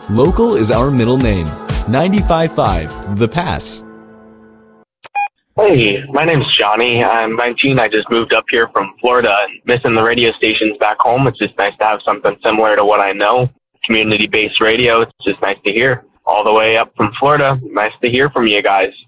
Local is our middle name. 95.5 The Pass. Hey, my name's Johnny. I'm 19. I just moved up here from Florida and missing the radio stations back home. It's just nice to have something similar to what I know. Community-based radio. It's just nice to hear. All the way up from Florida. Nice to hear from you guys.